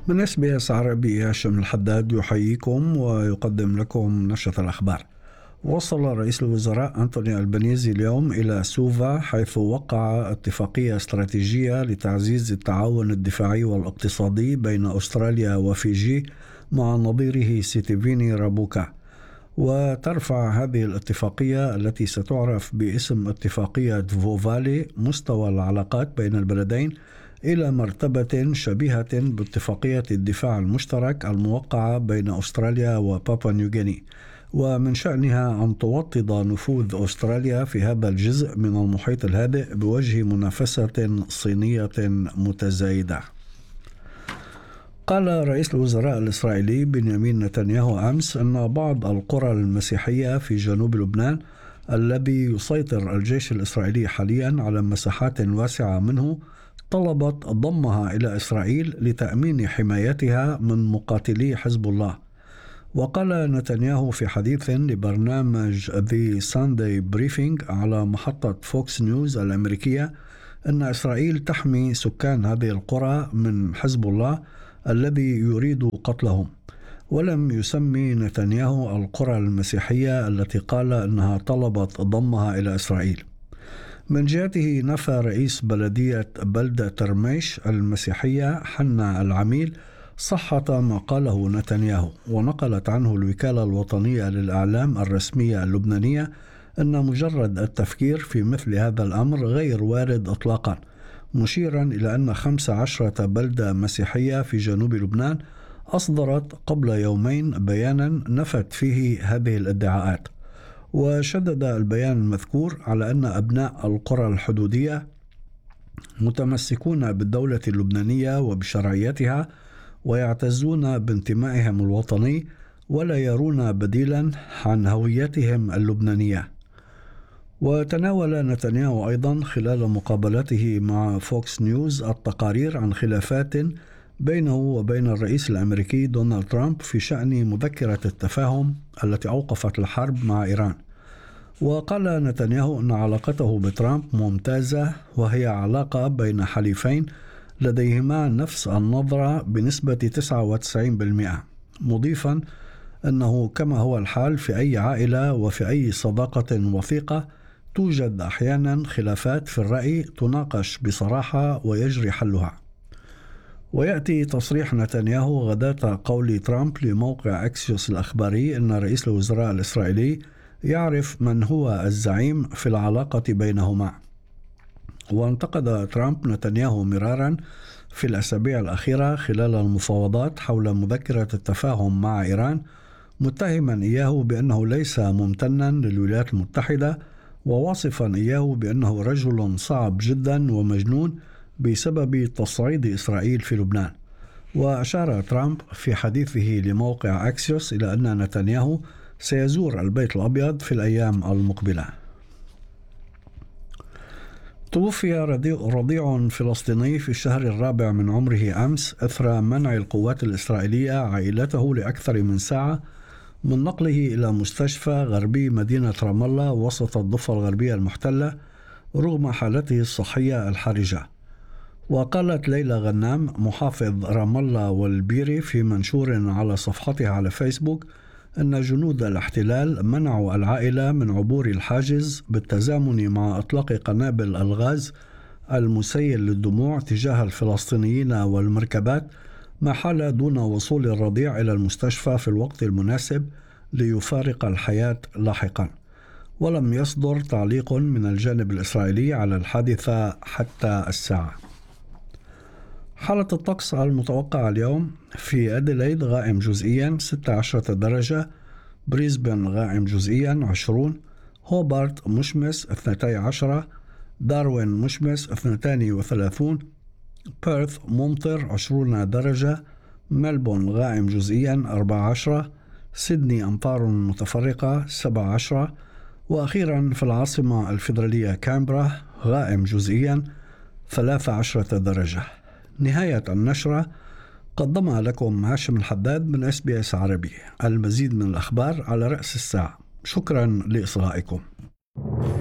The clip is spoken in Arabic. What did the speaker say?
من SBS عربي هاشم الحداد يحييكم ويقدم لكم نشرة الأخبار. وصل رئيس الوزراء أنتوني ألبانيزي اليوم إلى سوفا، حيث وقع اتفاقية استراتيجية لتعزيز التعاون الدفاعي والاقتصادي بين أستراليا وفيجي مع نظيره سيتيفيني رابوكا. وترفع هذه الاتفاقية التي ستعرف باسم اتفاقية فوفالي مستوى العلاقات بين البلدين إلى مرتبة شبيهة باتفاقية الدفاع المشترك الموقعة بين أستراليا وبابوا نيوغيني، ومن شأنها أن توطد نفوذ أستراليا في هذا الجزء من المحيط الهادئ بوجه منافسة صينية متزايدة. قال رئيس الوزراء الإسرائيلي بنيامين نتنياهو أمس أن بعض القرى المسيحية في جنوب لبنان الذي يسيطر الجيش الإسرائيلي حاليا على مساحات واسعة منه طلبت ضمها إلى إسرائيل لتأمين حمايتها من مقاتلي حزب الله. وقال نتنياهو في حديث لبرنامج The Sunday Briefing على محطة فوكس نيوز الأمريكية أن إسرائيل تحمي سكان هذه القرى من حزب الله الذي يريد قتلهم. ولم يسمي نتنياهو القرى المسيحية التي قال أنها طلبت ضمها إلى إسرائيل. من جهته نفى رئيس بلدية بلدة ترميش المسيحية حنا العميل صحة ما قاله نتنياهو، ونقلت عنه الوكالة الوطنية للإعلام الرسمية اللبنانية أن مجرد التفكير في مثل هذا الأمر غير وارد إطلاقا، مشيرا إلى أن 15 بلدة مسيحية في جنوب لبنان أصدرت قبل يومين بيانا نفت فيه هذه الادعاءات. وشدد البيان المذكور على أن أبناء القرى الحدودية متمسكون بالدولة اللبنانية وبشرعيتها، ويعتزون بانتمائهم الوطني ولا يرون بديلا عن هويتهم اللبنانية. وتناول نتنياهو أيضا خلال مقابلته مع فوكس نيوز التقارير عن خلافات بينه وبين الرئيس الأمريكي دونالد ترامب في شأن مذكرة التفاهم التي أوقفت الحرب مع إيران. وقال نتنياهو أن علاقته بترامب ممتازة، وهي علاقة بين حليفين لديهما نفس النظرة بنسبة 99%، مضيفا أنه كما هو الحال في أي عائلة وفي أي صداقة وثيقة توجد أحيانا خلافات في الرأي تناقش بصراحة ويجري حلها. ويأتي تصريح نتنياهو غداة قول ترامب لموقع أكسيوس الأخباري أن رئيس الوزراء الإسرائيلي يعرف من هو الزعيم في العلاقة بينهما. وانتقد ترامب نتنياهو مرارا في الأسابيع الأخيرة خلال المفاوضات حول مذكرة التفاهم مع إيران، متهما إياه بأنه ليس ممتنا للولايات المتحدة، وواصفا إياه بأنه رجل صعب جدا ومجنون بسبب تصعيد إسرائيل في لبنان. وأشار ترامب في حديثه لموقع أكسيوس إلى أن نتنياهو سيزور البيت الأبيض في الأيام المقبلة. توفي رضيع فلسطيني في الشهر الرابع من عمره أمس أثر منع القوات الإسرائيلية عائلته لأكثر من ساعة من نقله إلى مستشفى غربي مدينة رام الله وسط الضفة الغربية المحتلة رغم حالته الصحية الحرجة. وقالت ليلى غنام محافظ رام الله والبيري في منشور على صفحتها على فيسبوك أن جنود الاحتلال منعوا العائلة من عبور الحاجز بالتزامن مع إطلاق قنابل الغاز المسيل للدموع تجاه الفلسطينيين والمركبات، ما حال دون وصول الرضيع إلى المستشفى في الوقت المناسب ليفارق الحياة لاحقا. ولم يصدر تعليق من الجانب الإسرائيلي على الحادثة حتى الساعة. حالة الطقس المتوقعة اليوم: في أديلايد غائم جزئيا 16 درجة، بريسبن غائم جزئيا 20، هوبارت مشمس 12، داروين مشمس 32، بيرث ممطر 20 درجة، ملبون غائم جزئيا 14، سيدني أمطار متفرقة 17، وأخيرا في العاصمة الفيدرالية كامبرا غائم جزئيا 13 درجة. نهاية النشرة، قدمها لكم هاشم الحداد من SBS عربي. المزيد من الأخبار على رأس الساعة. شكرا لإصغائكم.